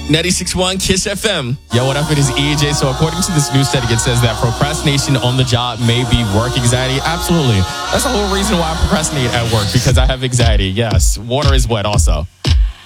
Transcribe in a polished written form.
96.1 Kiss FM. Yo, what up? It is EJ. So according to this new study, it says that procrastination on the job may be work anxiety. Absolutely. That's the whole reason why I procrastinate at work, because I have anxiety. Yes. Water is wet also.